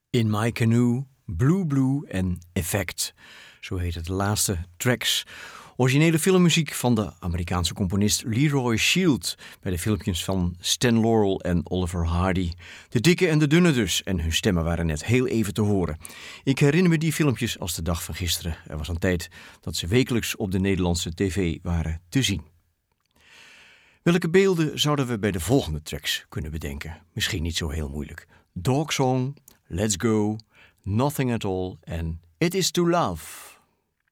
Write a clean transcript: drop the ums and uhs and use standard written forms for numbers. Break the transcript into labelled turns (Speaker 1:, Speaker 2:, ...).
Speaker 1: In My Canoe, Blue Blue en Effect. Zo heet het de laatste tracks. Originele filmmuziek van de Amerikaanse componist Leroy Shield bij de filmpjes van Stan Laurel en Oliver Hardy. De dikke en de dunne dus, en hun stemmen waren net heel even te horen. Ik herinner me die filmpjes als de dag van gisteren. Er was een tijd dat ze wekelijks op de Nederlandse tv waren te zien. Welke beelden zouden we bij de volgende tracks kunnen bedenken? Misschien niet zo heel moeilijk. Dog Song, Let's Go, Nothing at All en It Is To Love.